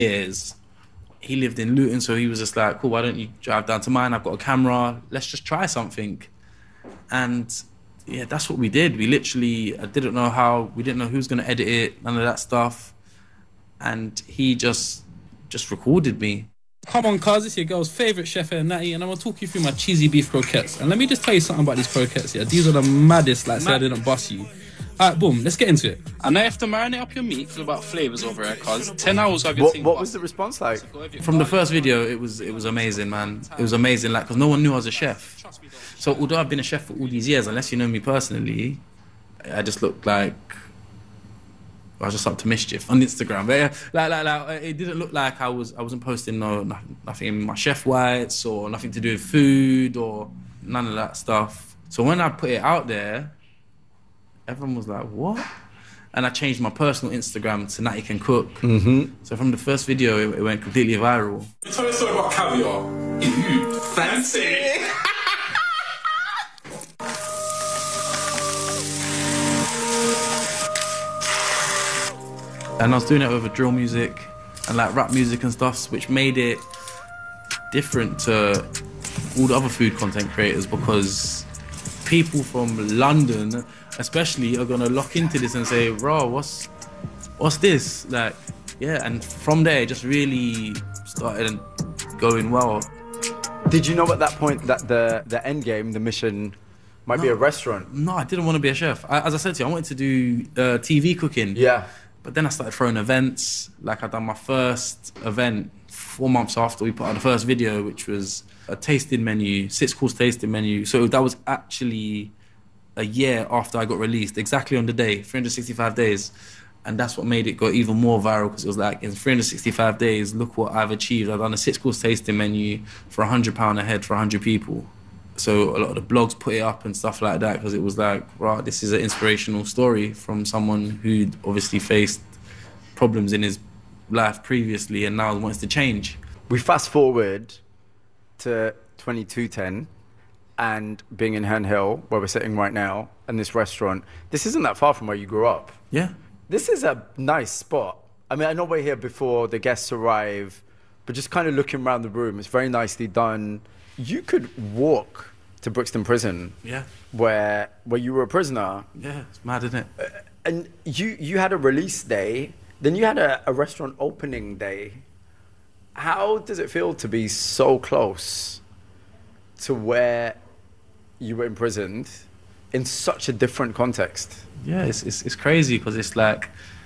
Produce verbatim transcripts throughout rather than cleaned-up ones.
years. He lived in Luton, so he was just like, cool, why don't you drive down to mine? I've got a camera. Let's just try something. And yeah, that's what we did. We literally, I didn't know how, we didn't know who was going to edit it, none of that stuff. And he just, just recorded me. Come on, cuz, it's your girl's favourite chef here, Natty, and I'm going to talk you through my cheesy beef croquettes. And let me just tell you something about these croquettes, yeah? These are the maddest, like, say I didn't bust you. Alright, boom, let's get into it. And now you have to marinate up your meat for about flavours over here, cuz. ten hours of your What, thing. what was the response like? From the first video, it was it was amazing, man. It was amazing, like, because no one knew I was a chef. So although I've been a chef for all these years, unless you know me personally, I just looked like I was just up to mischief on Instagram. But yeah, like, like, like, it didn't look like I was I wasn't posting no nothing, nothing in my chef whites or nothing to do with food or none of that stuff. So when I put it out there, everyone was like, what? And I changed my personal Instagram to Natty Can Cook. Mm-hmm. So from the first video, it, it went completely viral. Tell me a story about caviar. Fancy. And I was doing it over drill music and like rap music and stuff, which made it different to all the other food content creators because people from London especially are gonna lock into this and say, bro, what's what's this? Like, yeah, and from there it just really started going well. Did you know at that point that the, the end game, the mission, might no, be a restaurant? No, I didn't want to be a chef. I, as I said to you, I wanted to do uh, T V cooking. Yeah. But then I started throwing events. Like I done my first event four months after we put out the first video, which was a tasting menu, six course tasting menu. So that was actually a year after I got released, exactly on the day, three hundred sixty-five days. And that's what made it go even more viral because it was like, in three hundred sixty-five days, look what I've achieved. I've done a six course tasting menu for one hundred pounds a head for one hundred people. So a lot of the blogs put it up and stuff like that because it was like, right, this is an inspirational story from someone who'd obviously faced problems in his life previously and now wants to change. We fast forward to twenty-two ten and being in Herne Hill, where we're sitting right now, and this restaurant. This isn't that far from where you grew up. Yeah. This is a nice spot. I mean, I know we're here before the guests arrive, but just kind of looking around the room, it's very nicely done. You could walk to Brixton Prison, yeah, where where you were a prisoner. Yeah, it's mad, isn't it? Uh, and you you had a release day, then you had a, a restaurant opening day. How does it feel to be so close to where you were imprisoned in such a different context? Yeah, it's it's, it's crazy because it's like,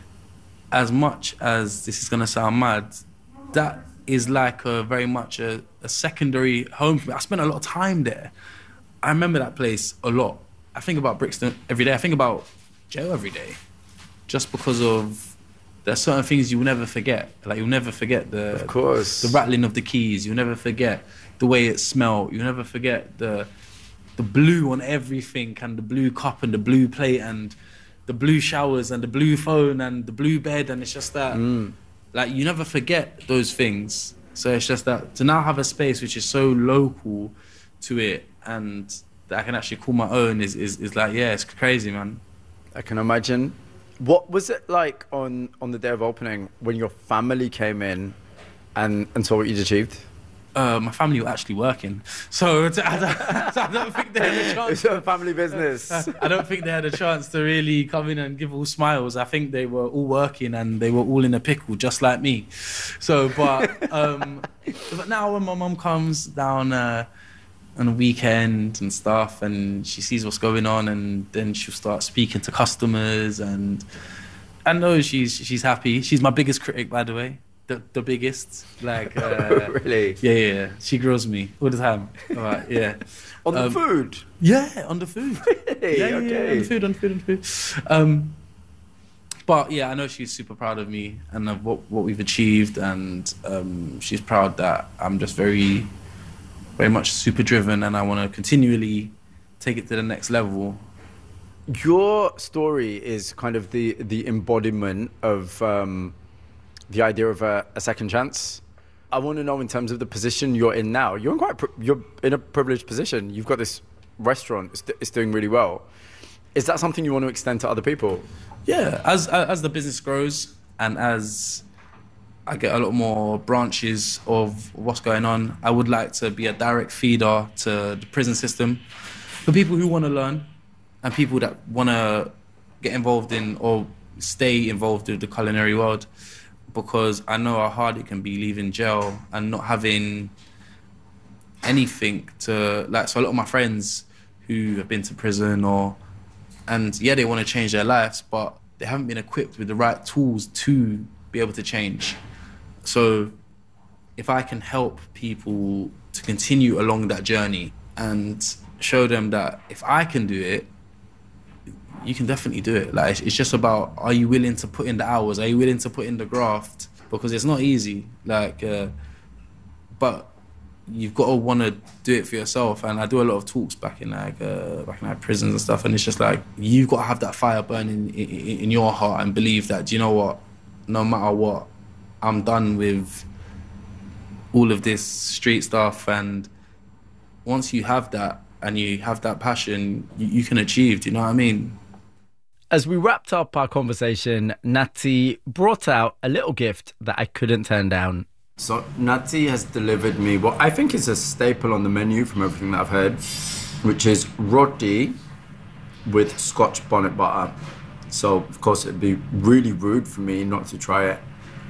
as much as this is gonna sound mad, that is like a very much a, a secondary home for me. I spent a lot of time there. I remember that place a lot. I think about Brixton every day. I think about jail every day, just because of there's certain things you will never forget. Like you'll never forget the of course the rattling of the keys. You'll never forget the way it smelled. You'll never forget the the blue on everything and the blue cup and the blue plate and the blue showers and the blue phone and the blue bed. And it's just that. Mm. Like, you never forget those things. So it's just that to now have a space which is so local to it and that I can actually call my own is, is, is like, yeah, it's crazy, man. I can imagine. What was it like on, on the day of opening when your family came in and, and saw what you'd achieved? Uh, my family were actually working. So I don't, I don't think they had a chance. It's a family business. I don't think they had a chance to really come in and give all smiles. I think they were all working and they were all in a pickle, just like me. So, but um, but now when my mum comes down uh, on a weekend and stuff and she sees what's going on and then she'll start speaking to customers and I know she's she's happy. She's my biggest critic, by the way. The, the biggest, like uh, really, yeah, yeah, yeah. She grills me all the time. All right, yeah. on um, the food, yeah, on the food. Really, yeah, yeah, okay. yeah, on the food, on the food, on the food. Um, but yeah, I know she's super proud of me and of what what we've achieved, and um, she's proud that I'm just very, very much super driven, and I want to continually take it to the next level. Your story is kind of the the embodiment of. Um, the idea of a, a second chance. I want to know in terms of the position you're in now. You're in quite pri- you're in a privileged position. You've got this restaurant. It's, it's doing really well. Is that something you want to extend to other people? Yeah, as as the business grows and as I get a lot more branches of what's going on. I would like to be a direct feeder to the prison system for people who want to learn and people that want to get involved in or stay involved with the culinary world, because I know how hard it can be leaving jail and not having anything to, like, so a lot of my friends who have been to prison or, and yeah, they want to change their lives, but they haven't been equipped with the right tools to be able to change. So if I can help people to continue along that journey and show them that if I can do it, you can definitely do it. Like, it's just about, are you willing to put in the hours? Are you willing to put in the graft? Because it's not easy. Like, uh, but you've got to want to do it for yourself. And I do a lot of talks back in like uh, back in like prisons and stuff. And it's just like, you've got to have that fire burning in, in, in your heart and believe that, do you know what? No matter what, I'm done with all of this street stuff. And once you have that and you have that passion, you, you can achieve. Do you know what I mean? As we wrapped up our conversation, Natty brought out a little gift that I couldn't turn down. So Natty has delivered me what I think is a staple on the menu from everything that I've heard, which is roti with Scotch bonnet butter. So, of course, it'd be really rude for me not to try it.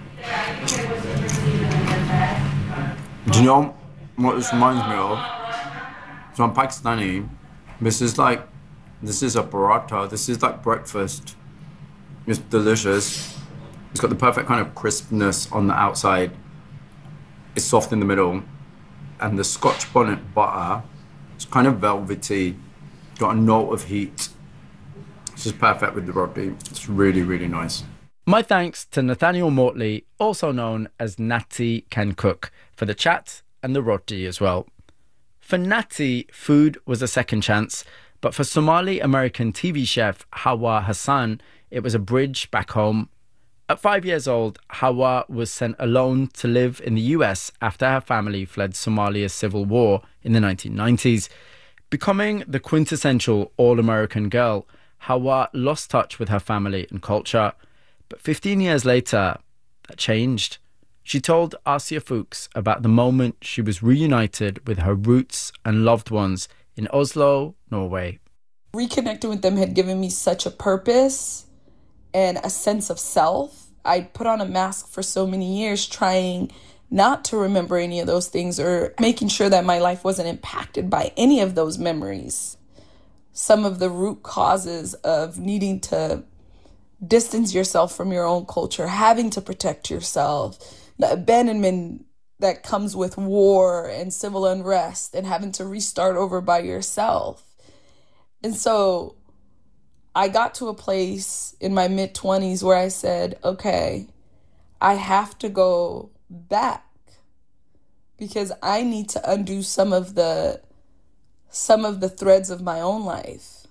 Do you know what this reminds me of? So I'm Pakistani. This is like, this is a paratha. This is like breakfast. It's delicious. It's got the perfect kind of crispness on the outside. It's soft in the middle. And the Scotch bonnet butter, it's kind of velvety. Got a note of heat. It's just perfect with the roti. It's really, really nice. My thanks to Nathaniel Mortley, also known as Natty Can Cook, for the chat and the roti as well. For Natty, food was a second chance, but for Somali-American T V chef Hawa Hassan, it was a bridge back home. At five years old, Hawa was sent alone to live in the U S after her family fled Somalia's civil war in the nineteen nineties. Becoming the quintessential all-American girl, Hawa lost touch with her family and culture. But fifteen years later, that changed. She told Asia Fuchs about the moment she was reunited with her roots and loved ones in Oslo, Norway. Reconnecting with them had given me such a purpose and a sense of self. I'd put on a mask for so many years trying not to remember any of those things or making sure that my life wasn't impacted by any of those memories. Some of the root causes of needing to distance yourself from your own culture, having to protect yourself, the abandonment that comes with war and civil unrest and having to restart over by yourself. And so I got to a place in my mid-twenties where I said, okay, I have to go back because I need to undo some of the some of the threads of my own life.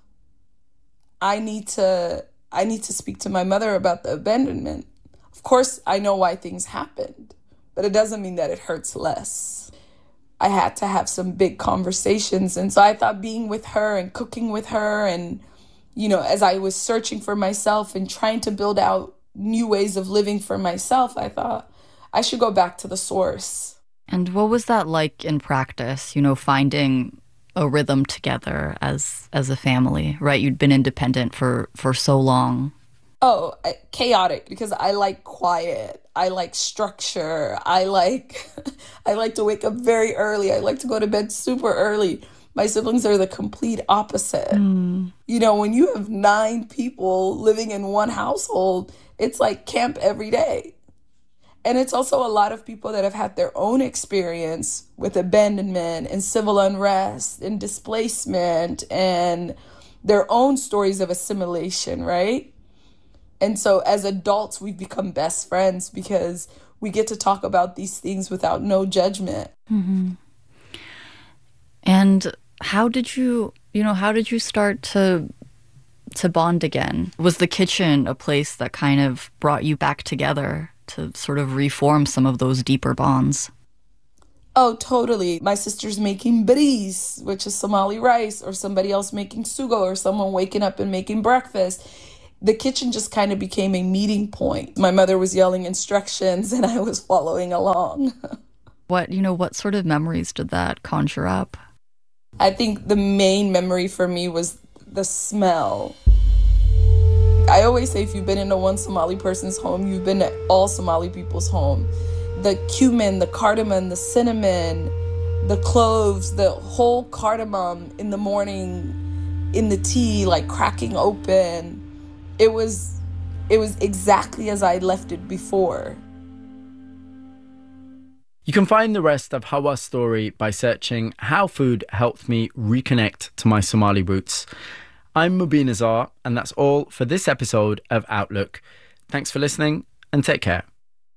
I need to I need to speak to my mother about the abandonment. Of course, I know why things happened, but it doesn't mean that it hurts less. I had to have some big conversations. And so I thought being with her and cooking with her and, you know, as I was searching for myself and trying to build out new ways of living for myself, I thought I should go back to the source. And what was that like in practice, you know, finding a rhythm together as as a family, right? You'd been independent for, for so long. Oh, chaotic, because I like quiet. I like structure. I like I like to wake up very early. I like to go to bed super early. My siblings are the complete opposite. Mm. You know, when you have nine people living in one household, it's like camp every day. And it's also a lot of people that have had their own experience with abandonment and civil unrest and displacement and their own stories of assimilation, right? And so as adults, we've become best friends because we get to talk about these things without no judgment. Mm-hmm. And how did you, you know, how did you start to to bond again? Was the kitchen a place that kind of brought you back together to sort of reform some of those deeper bonds? Oh, totally. My sister's making bris, which is Somali rice, or somebody else making sugo, or someone waking up and making breakfast. the kitchen just kind of became a meeting point. My mother was yelling instructions and I was following along. What, you know, what sort of memories did that conjure up? I think the main memory for me was the smell. I always say if you've been into one Somali person's home, you've been to all Somali people's home. The cumin, the cardamom, the cinnamon, the cloves, the whole cardamom in the morning, in the tea, like cracking open. It was, it was exactly as I left it before. You can find the rest of Hawa's story by searching How Food Helped Me Reconnect to My Somali Roots. I'm Mubin Azar, and that's all for this episode of Outlook. Thanks for listening, and take care.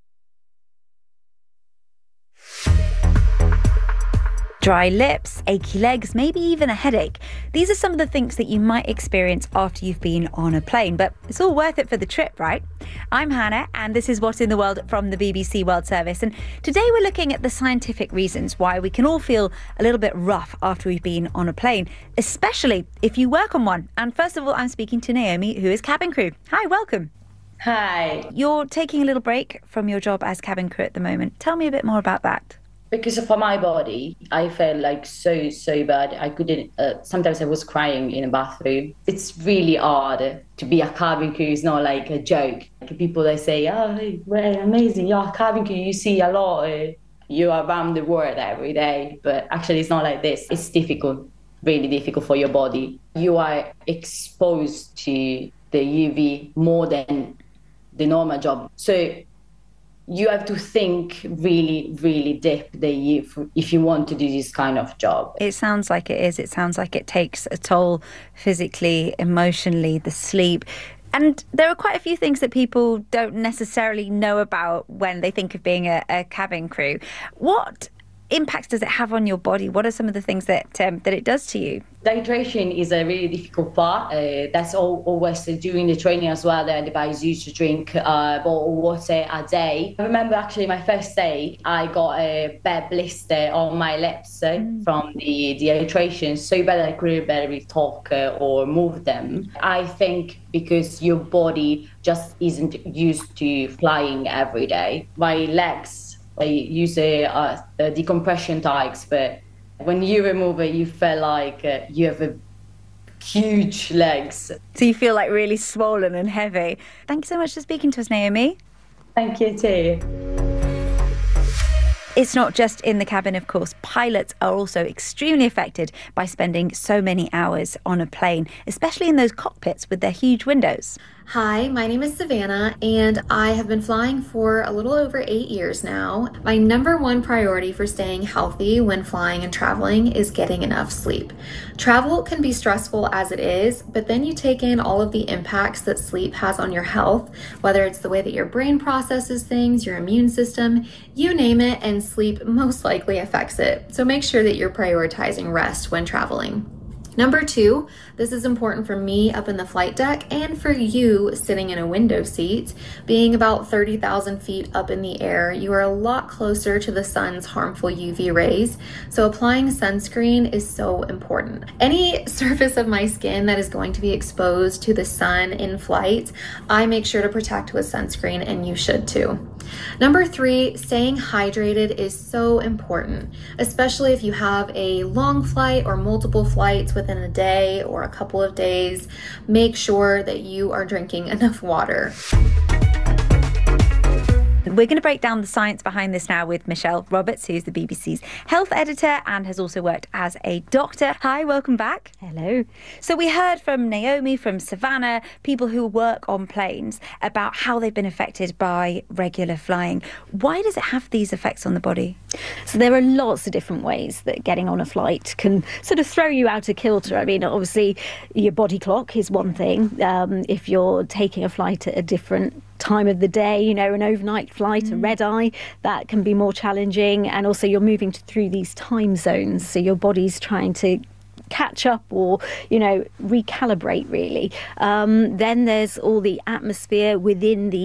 Dry lips, achy legs, maybe even a headache. These are some of the things that you might experience after you've been on a plane, but it's all worth it for the trip, right? I'm Hannah, and this is What in the World from the B B C World Service, and today we're looking at the scientific reasons why we can all feel a little bit rough after we've been on a plane, especially if you work on one. And first of all, I'm speaking to Naomi, who is cabin crew. Hi, welcome. Hi. You're taking a little break from your job as cabin crew at the moment. Tell me a bit more about that. Because for my body, I felt like so, so bad. I couldn't, uh, sometimes I was crying in a bathroom. It's really hard to be a cabin crew. It's not like a joke. Like people, they say, oh, well, amazing, you're a cabin crew, you see a lot. Uh, you're around the world every day. But actually, it's not like this. It's difficult, really difficult for your body. You are exposed to the U V more than the normal job. So you have to think really, really deep that you, if you want to do this kind of job. It sounds like it is. It sounds like it takes a toll physically, emotionally, the sleep. And there are quite a few things that people don't necessarily know about when they think of being a, a cabin crew. What impacts does it have on your body? What are some of the things that um, that it does to you? Hydration is a really difficult part. Uh, that's all, always during the training as well. They advise you to drink uh, bottled water a day. I remember actually my first day, I got a bad blister on my lips uh, mm. from the dehydration. So bad I couldn't barely talk uh, or move them. I think because your body just isn't used to flying every day. My legs, I use a, a, a decompression tags, but when you remove it, you feel like uh, you have a huge legs. So you feel like really swollen and heavy. Thank you so much for speaking to us, Naomi. Thank you too. It's not just in the cabin, of course. Pilots are also extremely affected by spending so many hours on a plane, especially in those cockpits with their huge windows. Hi, my name is Savannah, and I have been flying for a little over eight years now. My number one priority for staying healthy when flying and traveling is getting enough sleep. Travel can be stressful as it is, but then you take in all of the impacts that sleep has on your health, whether it's the way that your brain processes things, your immune system, you name it, and sleep most likely affects it. So make sure that you're prioritizing rest when traveling. Number two, this is important for me up in the flight deck and for you sitting in a window seat. Being about thirty thousand feet up in the air, you are a lot closer to the sun's harmful U V rays, so applying sunscreen is so important. Any surface of my skin that is going to be exposed to the sun in flight, I make sure to protect with sunscreen, and you should too. Number three, staying hydrated is so important, especially if you have a long flight or multiple flights within a day or a couple of days. Make sure that you are drinking enough water. We're going to break down the science behind this now with Michelle Roberts, who's the B B C's health editor and has also worked as a doctor. Hi, welcome back. Hello. So we heard from Naomi, from Savannah, people who work on planes, about how they've been affected by regular flying. Why does it have these effects on the body? So there are lots of different ways that getting on a flight can sort of throw you out of kilter. I mean, obviously, your body clock is one thing. Um, if you're taking a flight at a different time of the day, you know, an overnight flight, mm. a red eye, that can be more challenging. And also you're moving to, through these time zones, so your body's trying to catch up or, you know, recalibrate really. Um, then there's all the atmosphere within the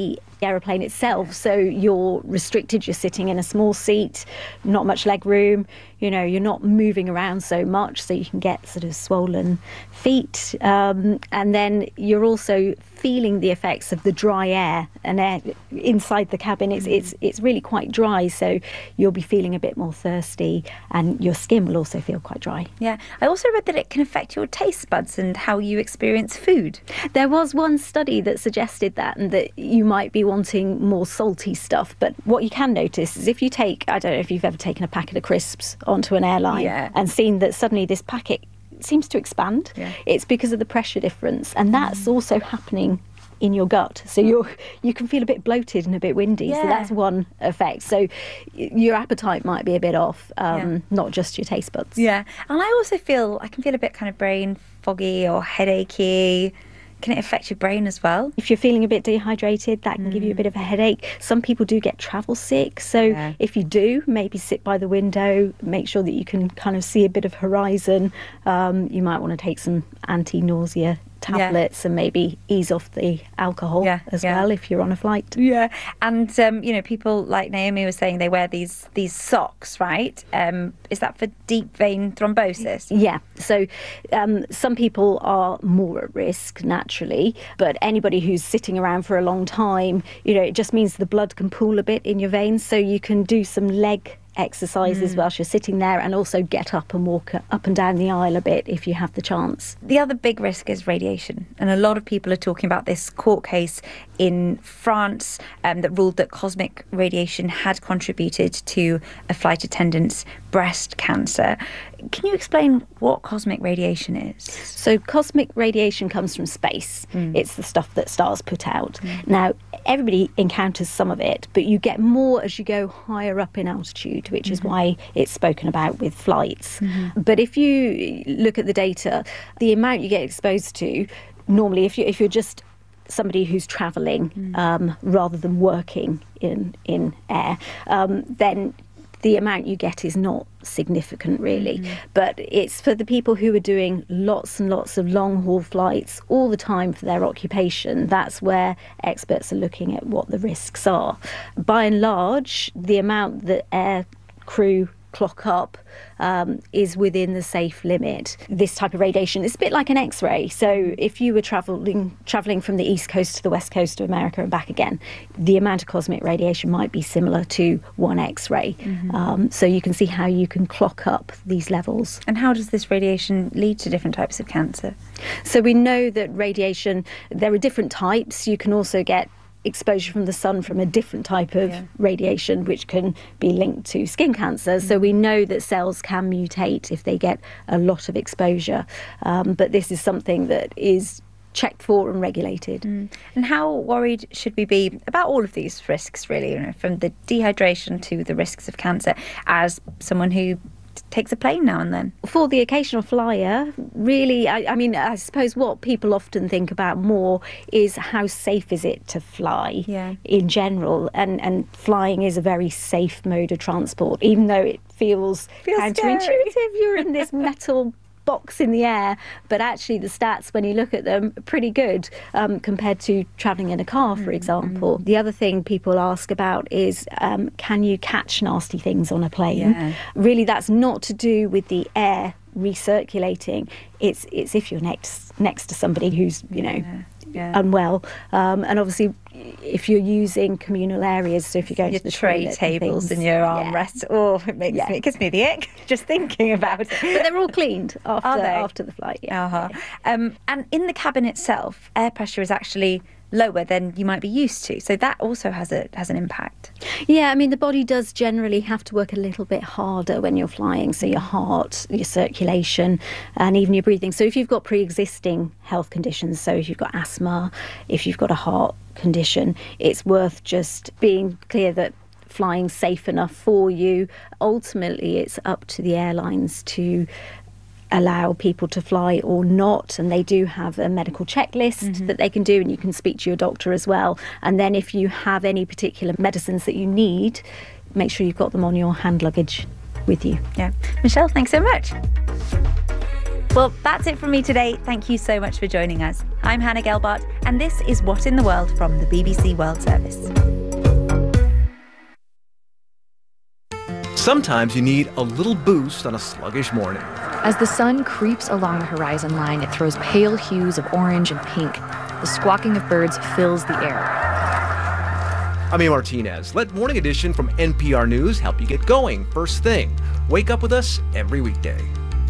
aeroplane itself. So you're restricted, you're sitting in a small seat, not much leg room, you know, you're not moving around so much, so you can get sort of swollen feet. Um, and then you're also feeling the effects of the dry air and air inside the cabin. It's, it's, it's really quite dry, so you'll be feeling a bit more thirsty, and your skin will also feel quite dry. Yeah. I also read that it can affect your taste buds and how you experience food. There was one study that suggested that, and that you might be wanting more salty stuff. But what you can notice is if you take, I don't know if you've ever taken a packet of crisps onto an airline Yeah. and seen that suddenly this packet seems to expand, Yeah. it's because of the pressure difference. And that's also happening in your gut, so you're you can feel a bit bloated and a bit windy. Yeah. So that's one effect. So y- your appetite might be a bit off, um, Yeah. not just your taste buds. Yeah. And I also feel, I can feel a bit kind of brain foggy or headachy. Can it affect your brain as well? If you're feeling a bit dehydrated, that can give you a bit of a headache. Some people do get travel sick, so Yeah. if you do, maybe sit by the window, make sure that you can kind of see a bit of horizon. Um, you might want to take some anti-nausea tablets and maybe ease off the alcohol Yeah, as yeah. well if you're on a flight. Yeah, and um, you know, people like Naomi was saying, they wear these these socks, right? Um, is that for deep vein thrombosis? Yeah, so um, some people are more at risk naturally, but anybody who's sitting around for a long time, you know, it just means the blood can pool a bit in your veins, so you can do some leg exercises Mm. whilst you're sitting there, and also get up and walk up and down the aisle a bit if you have the chance. The other big risk is radiation, and a lot of people are talking about this court case in France um, that ruled that cosmic radiation had contributed to a flight attendant's breast cancer. Can you explain what cosmic radiation is? So cosmic radiation comes from space. Mm. It's the stuff that stars put out. Now, everybody encounters some of it, but you get more as you go higher up in altitude, which is why it's spoken about with flights. But if you look at the data, the amount you get exposed to, normally if you if you're just somebody who's travelling um, rather than working in in air, um, then the amount you get is not significant really. Mm. But it's for the people who are doing lots and lots of long haul flights all the time for their occupation. That's where experts are looking at what the risks are. By and large, the amount that air crew clock up um, is within the safe limit. This type of radiation is a bit like an X-ray. So if you were travelling travelling from the east coast to the west coast of America and back again, the amount of cosmic radiation might be similar to one X-ray. Mm-hmm. Um, so you can see how you can clock up these levels. And how does this radiation lead to different types of cancer? So we know that radiation, there are different types. You can also get exposure from the sun from a different type of yeah. radiation, which can be linked to skin cancer. Mm. So we know that cells can mutate if they get a lot of exposure. Um, but this is something that is checked for and regulated. Mm. And how worried should we be about all of these risks, really, you know, from the dehydration to the risks of cancer, as someone who takes a plane now and then? For the occasional flyer, really, I, I mean, I suppose what people often think about more is how safe is it to fly yeah. in general. And, and flying is a very safe mode of transport, even though it feels, feels counterintuitive. Scary. You're in this metal box in the air, but actually the stats, when you look at them, are pretty good um, compared to travelling in a car, for mm-hmm. example. The other thing people ask about is um, can you catch nasty things on a plane? Yeah. Really, that's not to do with the air recirculating. It's it's if you're next next to somebody who's, you know, yeah. Yeah. unwell, um, and obviously if you're using communal areas, so if you're going your to the tray toilet tables and, and your yeah. armrests, oh, it makes yeah. me, it gives me the ick just thinking about it. But they're all cleaned after Are they? after the flight. Yeah. Uh-huh. Um, and in the cabin itself, air pressure is actually lower than you might be used to, so that also has a has an impact. Yeah, I mean, the body does generally have to work a little bit harder when you're flying, so your heart, your circulation, and even your breathing. So if you've got pre-existing health conditions, so if you've got asthma, if you've got a heart condition, it's worth just being clear that flying's safe enough for you. Ultimately, it's up to the airlines to allow people to fly or not, and they do have a medical checklist mm-hmm. that they can do, and you can speak to your doctor as well. And then if you have any particular medicines that you need, make sure you've got them on your hand luggage with you. Yeah. Michelle, thanks so much. Well, that's it from me today. Thank you so much for joining us. I'm Hannah Gelbart, and this is What in the World from the B B C World Service. Sometimes you need a little boost on a sluggish morning. As the sun creeps along the horizon line, it throws pale hues of orange and pink. The squawking of birds fills the air. I'm Ian Martinez. Let Morning Edition from N P R News help you get going first thing. Wake up with us every weekday.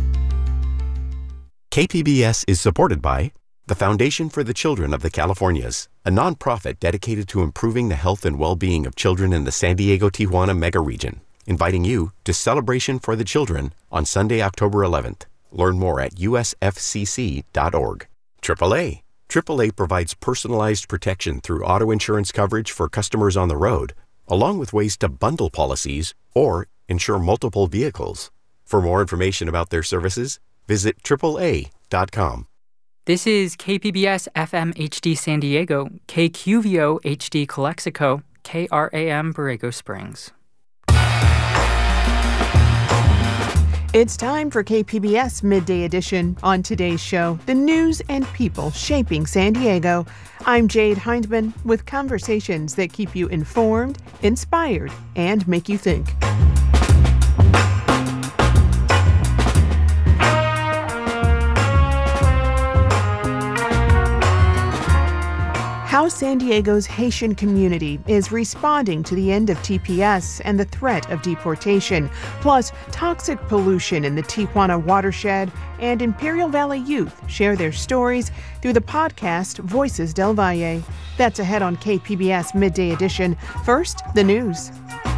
K P B S is supported by the Foundation for the Children of the Californias, a nonprofit dedicated to improving the health and well-being of children in the San Diego-Tijuana mega region, inviting you to Celebration for the Children on Sunday, October eleventh. Learn more at U S F C C dot org. triple A. triple A provides personalized protection through auto insurance coverage for customers on the road, along with ways to bundle policies or insure multiple vehicles. For more information about their services, visit triple A dot com. This is K P B S F M H D San Diego, K Q V O H D Calexico, K R A M Borrego Springs. It's time for K P B S Midday Edition. On today's show, the news and people shaping San Diego. I'm Jade Hindman with conversations that keep you informed, inspired, and make you think. How San Diego's Haitian community is responding to the end of T P S and the threat of deportation, plus toxic pollution in the Tijuana watershed, and Imperial Valley youth share their stories through the podcast Voices del Valle. That's ahead on K P B S Midday Edition. First, the news.